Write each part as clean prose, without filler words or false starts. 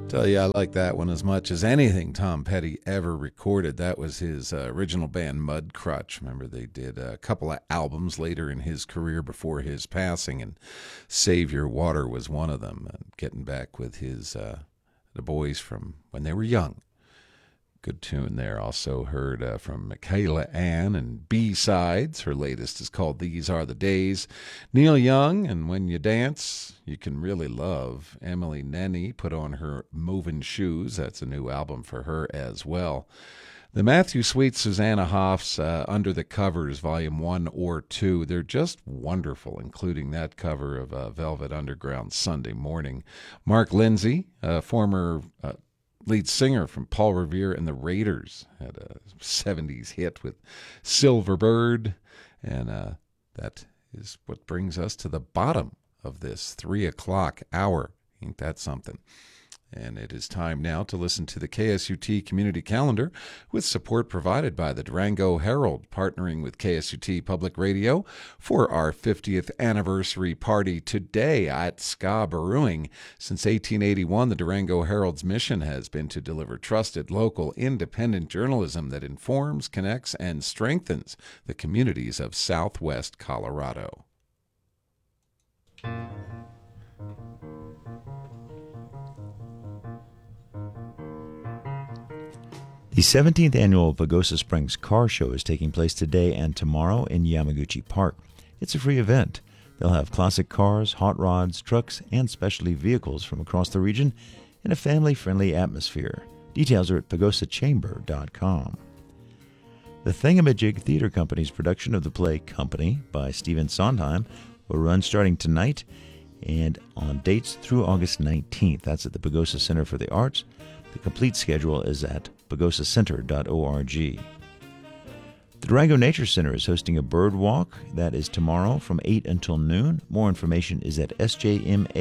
Tell you, I like that one as much as anything Tom Petty ever recorded. That was his original band, Mudcrutch. Remember, they did a couple of albums later in his career before his passing, and Save Your Water was one of them. Getting back with his the boys from when they were young. Good tune there. Also heard from Michaela Ann and B-Sides. Her latest is called These Are the Days. Neil Young and When You Dance, You Can Really Love. Emily Nenny put on her Movin' Shoes. That's a new album for her as well. The Matthew Sweet, Susanna Hoffs Under the Covers, Volume 1 or 2. They're just wonderful, including that cover of Velvet Underground Sunday Morning. Mark Lindsay, former lead singer from Paul Revere and the Raiders, had a 70s hit with Silver Bird, and that is what brings us to the bottom of this 3 o'clock hour. Ain't that something? And it is time now to listen to the KSUT Community Calendar with support provided by the Durango Herald, partnering with KSUT Public Radio for our 50th anniversary party today at Ska Brewing. Since 1881, the Durango Herald's mission has been to deliver trusted, local, independent journalism that informs, connects, and strengthens the communities of Southwest Colorado. The 17th annual Pagosa Springs Car Show is taking place today and tomorrow in Yamaguchi Park. It's a free event. They'll have classic cars, hot rods, trucks, and specialty vehicles from across the region in a family-friendly atmosphere. Details are at pagosachamber.com. The Thingamajig Theater Company's production of the play Company by Stephen Sondheim will run starting tonight and on dates through August 19th. That's at the Pagosa Center for the Arts. The complete schedule is at pagosacenter.org. The Durango Nature Center is hosting a bird walk that is tomorrow from 8 until noon. More information is at sjma.org.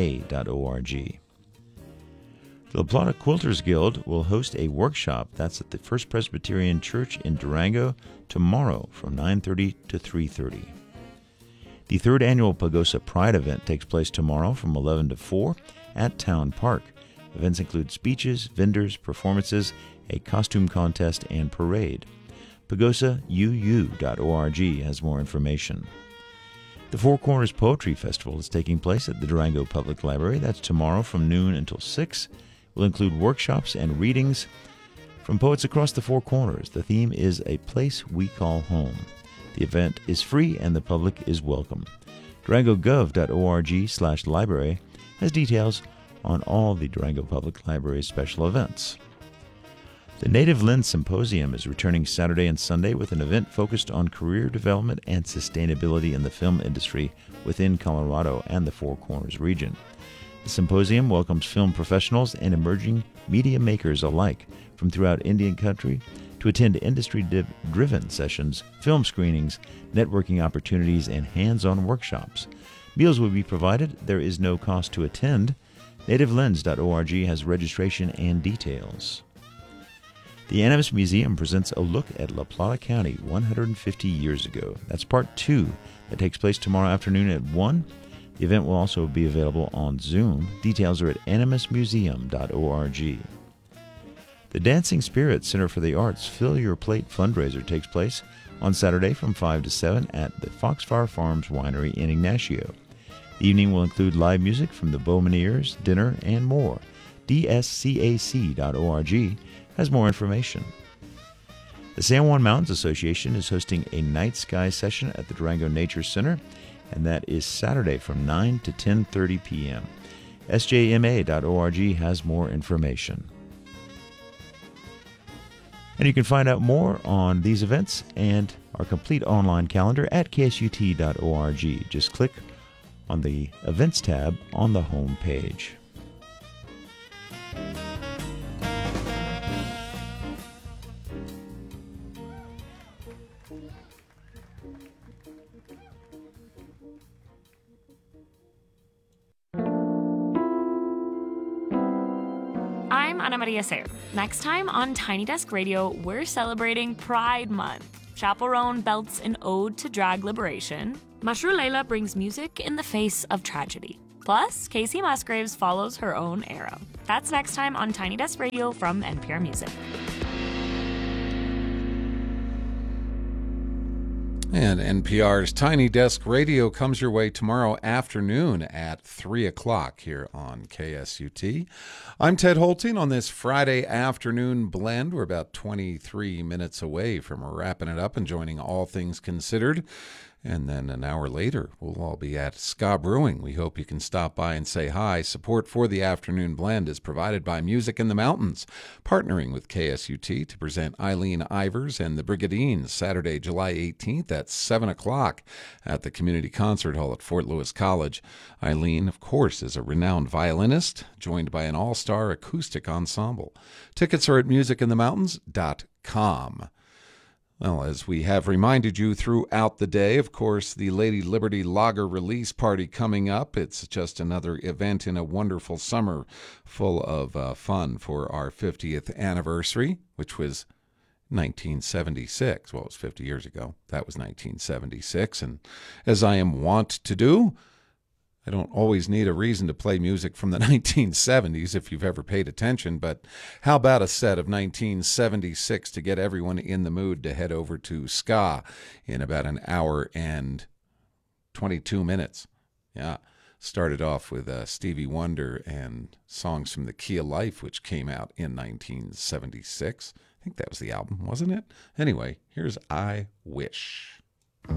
The La Plata Quilters Guild will host a workshop that's at the First Presbyterian Church in Durango tomorrow from 9:30 to 3:30. The third annual Pagosa Pride event takes place tomorrow from 11 to 4 at Town Park. Events include speeches, vendors, performances, a costume contest, and parade. PagosaUU.org has more information. The Four Corners Poetry Festival is taking place at the Durango Public Library. That's tomorrow from noon until 6. It will include workshops and readings from poets across the Four Corners. The theme is A Place We Call Home. The event is free and the public is welcome. DurangoGov.org/library has details on all the Durango Public Library's special events. The Native Lens Symposium is returning Saturday and Sunday with an event focused on career development and sustainability in the film industry within Colorado and the Four Corners region. The symposium welcomes film professionals and emerging media makers alike from throughout Indian country to attend industry-driven sessions, film screenings, networking opportunities, and hands-on workshops. Meals will be provided. There is no cost to attend. NativeLens.org has registration and details. The Animas Museum presents a look at La Plata County 150 years ago. That's part 2 that takes place tomorrow afternoon at 1. The event will also be available on Zoom. Details are at animasmuseum.org. The Dancing Spirits Center for the Arts Fill Your Plate fundraiser takes place on Saturday from 5 to 7 at the Foxfire Farms Winery in Ignacio. The evening will include live music from the Bowmaneers, dinner, and more. DSCAC.org has more information. The San Juan Mountains Association is hosting a night sky session at the Durango Nature Center, and that is Saturday from 9 to 10:30 p.m. SJMA.org has more information. And you can find out more on these events and our complete online calendar at ksut.org. Just click on the Events tab on the home page. I'm Ana Maria Sayer. Next time on Tiny Desk Radio, we're celebrating Pride Month. Chaperone belts an ode to drag liberation. Mashru Leila brings music in the face of tragedy. Plus, Casey Musgraves follows her own arrow. That's next time on Tiny Desk Radio from NPR Music. And NPR's Tiny Desk Radio comes your way tomorrow afternoon at 3 o'clock here on KSUT. I'm Ted Holting on this Friday afternoon blend. We're about 23 minutes away from wrapping it up and joining All Things Considered. And then an hour later, we'll all be at Ska Brewing. We hope you can stop by and say hi. Support for the afternoon blend is provided by Music in the Mountains, partnering with KSUT to present Eileen Ivers and the Brigadines Saturday, July 18th at 7 o'clock at the Community Concert Hall at Fort Lewis College. Eileen, of course, is a renowned violinist, joined by an all-star acoustic ensemble. Tickets are at musicinthemountains.com. Well, as we have reminded you throughout the day, of course, the Lady Liberty Lager release party coming up. It's just another event in a wonderful summer full of fun for our 50th anniversary, which was 1976. Well, it was 50 years ago. That was 1976. And as I am wont to do, I don't always need a reason to play music from the 1970s if you've ever paid attention, but how about a set of 1976 to get everyone in the mood to head over to Ska in about an hour and 22 minutes? Yeah, started off with Stevie Wonder and Songs from the Key of Life, which came out in 1976. I think that was the album, wasn't it? Anyway, here's I Wish.